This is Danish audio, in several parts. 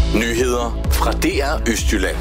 Nyheder fra DR Østjylland.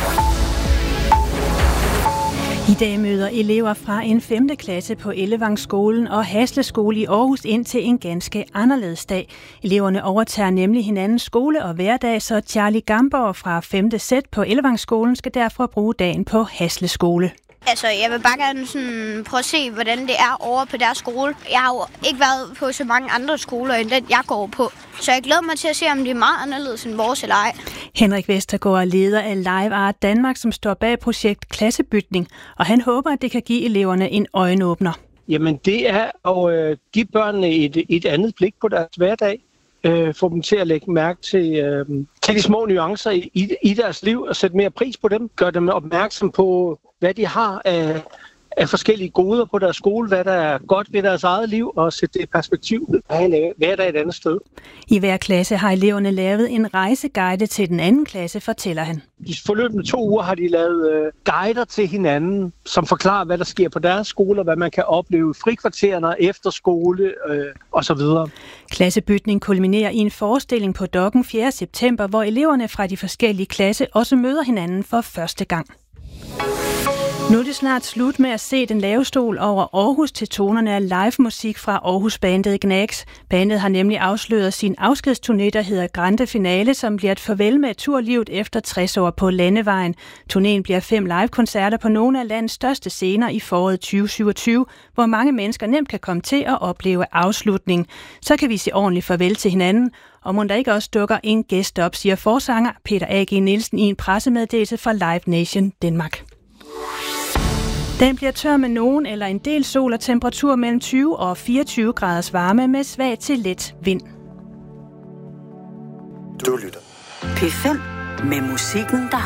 I dag møder elever fra en 5. klasse på Ellevangsskolen og Hasle Skole i Aarhus ind til en ganske anderledes dag. Eleverne overtager nemlig hinandens skole og hverdag, så Charlie Gamborg fra 5. sæt på Ellevangsskolen skal derfor bruge dagen på Hasle Skole. Altså, jeg vil bare gerne prøve at se, hvordan det er over på deres skole. Jeg har jo ikke været på så mange andre skoler, end den jeg går på. Så jeg glæder mig til at se, om det er meget anderledes end vores eller ej. Henrik Vestergaard er leder af Live Art Danmark, som står bag projekt Klassebytning, og han håber, at det kan give eleverne en øjenåbner. Jamen, det er at give børnene et andet blik på deres hverdag. Få dem til at lægge mærke til de små nuancer i deres liv og sætte mere pris på dem. Gør dem opmærksom på, hvad de har af forskellige goder på deres skole, hvad der er godt ved deres eget liv, og sætte det i perspektiv af en hverdag et andet sted. I hver klasse har eleverne lavet en rejseguide til den anden klasse, fortæller han. De forløbende 2 uger har de lavet guider til hinanden, som forklarer, hvad der sker på deres skole, og hvad man kan opleve i frikvartererne, efter skole osv. Klassebytning kulminerer i en forestilling på Dokken 4. september, hvor eleverne fra de forskellige klasser også møder hinanden for første gang. Nu er det snart slut med at se den lave stol over Aarhus til tonerne af live-musik fra Aarhus-bandet Gnags. Bandet har nemlig afsløret sin afskedsturné, der hedder Grande Finale, som bliver et farvel med turlivet efter 60 år på landevejen. Turnéen bliver 5 live-koncerter på nogle af landets største scener i foråret 2027, hvor mange mennesker nemt kan komme til at opleve afslutning. Så kan vi sige ordentligt farvel til hinanden, og mon der ikke også dukker en gæst op, siger forsanger Peter A.G. Nielsen i en pressemeddelelse fra Live Nation Danmark. Den bliver tør med nogen eller en del sol og temperatur mellem 20 og 24 graders varme med svag til let vind. Du lytter. P5 med musikken, der